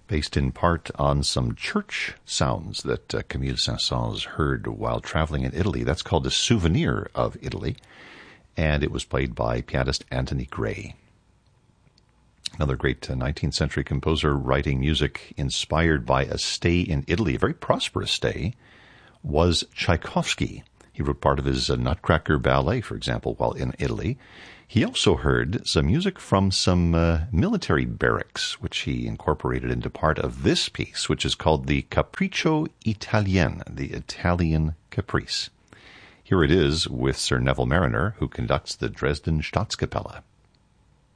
based in part on some church sounds that Camille Saint-Saëns heard while traveling in Italy. That's called The Souvenir of Italy, and it was played by pianist Anthony Gray. Another great 19th century composer writing music inspired by a stay in Italy, a very prosperous stay, was Tchaikovsky. He wrote part of his Nutcracker ballet, for example, while in Italy. He also heard some music from some military barracks, which he incorporated into part of this piece, which is called the Capriccio Italien, the Italian Caprice. Here it is with Sir Neville Marriner, who conducts the Dresden Staatskapelle.